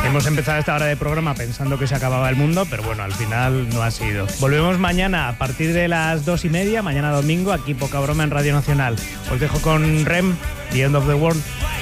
hemos empezado esta hora de programa pensando que se acababa el mundo, pero bueno, al final no ha sido. Volvemos mañana a partir de las 2:30, mañana domingo, aquí Poca Broma en Radio Nacional. Os dejo con REM, The End of the World.